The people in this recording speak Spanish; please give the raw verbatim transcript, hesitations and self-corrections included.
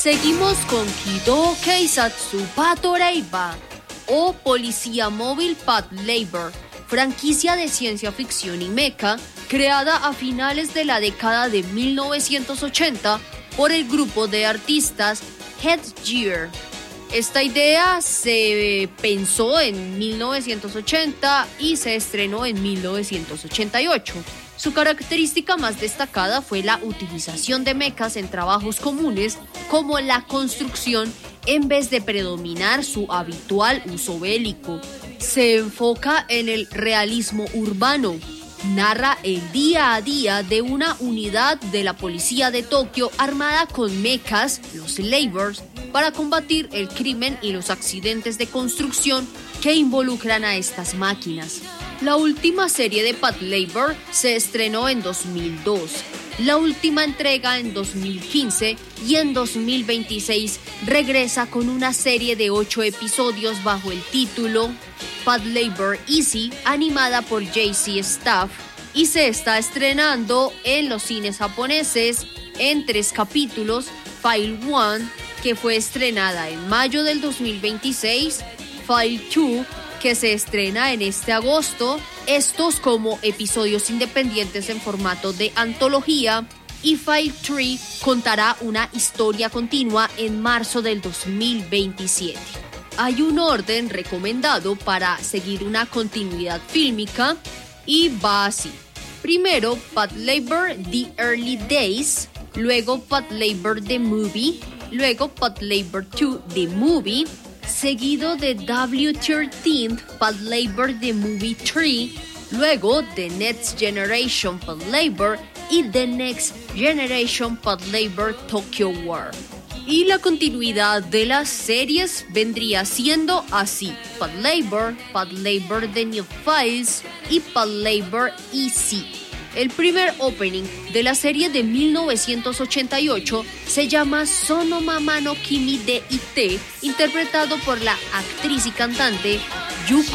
Seguimos con Kido Keisatsu Patoreiba o Policía Móvil Pat Labor, franquicia de ciencia ficción y mecha creada a finales de la década de mil novecientos ochenta por el grupo de artistas Headgear. Esta idea se pensó en mil novecientos ochenta y se estrenó en mil novecientos ochenta y ocho. Su característica más destacada fue la utilización de mechas en trabajos comunes como la construcción en vez de predominar su habitual uso bélico. Se enfoca en el realismo urbano. Narra el día a día de una unidad de la policía de Tokio armada con mechas, los Labors, para combatir el crimen y los accidentes de construcción que involucran a estas máquinas. La última serie de Pat Labor se estrenó en dos mil dos, la última entrega en dos mil quince y en dos mil veintiséis regresa con una serie de ocho episodios bajo el título Pat Labor Easy, animada por J C Staff, y se está estrenando en los cines japoneses en tres capítulos: File uno, que fue estrenada en mayo del dos mil veintiséis, File dos, que se estrena en este agosto, estos como episodios independientes en formato de antología, y File tres contará una historia continua en marzo del dos mil veintisiete. Hay un orden recomendado para seguir una continuidad fílmica y va así. Primero, Pat Labor The Early Days, luego Pat Labor The Movie, luego Pat Labor dos The Movie, seguido de W trece Pat Labor The Movie tres, luego The Next Generation Pat Labor y The Next Generation Pat Labor Tokyo War. Y la continuidad de las series vendría siendo así: Pat Labor, Pat Labor The New Files y Pat Labor Easy. El primer opening de la serie de mil novecientos ochenta y ocho se llama Sono Mama no Kimi de Ite, interpretado por la actriz y cantante Yuko